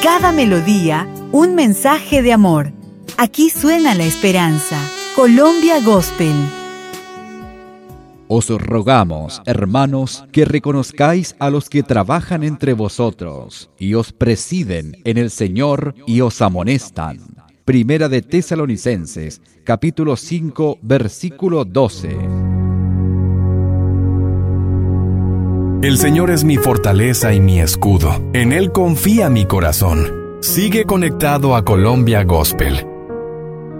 Cada melodía, un mensaje de amor. Aquí suena la esperanza. Colombia Gospel. Os rogamos, hermanos, que reconozcáis a los que trabajan entre vosotros y os presiden en el Señor y os amonestan. Primera de Tesalonicenses, capítulo 5, versículo 12. El Señor es mi fortaleza y mi escudo. En Él confía mi corazón. Sigue conectado a Colombia Gospel.